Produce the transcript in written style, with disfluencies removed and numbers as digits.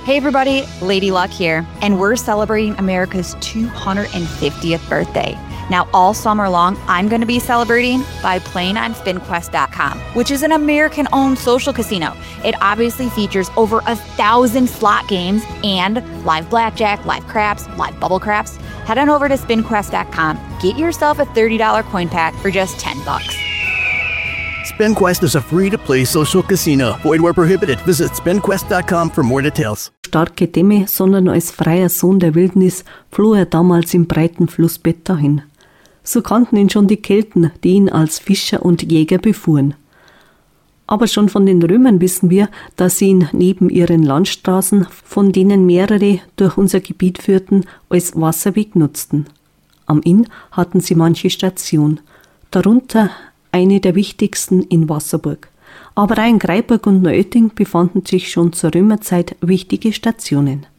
Hey everybody, Lady Luck here, and we're celebrating America's 250th birthday. Now, all summer long, I'm going to be celebrating by playing on SpinQuest.com, which is an American-owned social casino. It obviously features over 1,000 slot games and live blackjack, live craps, live bubble craps. Head on over to SpinQuest.com. Get yourself a $30 coin pack for just $10. SpinQuest is a free-to-play social casino. Void where prohibited. Visit SpinQuest.com for more details. Starke Dämme, sondern als freier Sohn der Wildnis floh er damals im breiten Flussbett dahin. So kannten ihn schon die Kelten, die ihn als Fischer und Jäger befuhren. Aber schon von den Römern wissen wir, dass sie ihn neben ihren Landstraßen, von denen mehrere durch unser Gebiet führten, als Wasserweg nutzten. Am Inn hatten sie manche Station, darunter eine der wichtigsten in Wasserburg. Aber auch in Greiburg und Neuötting befanden sich schon zur Römerzeit wichtige Stationen.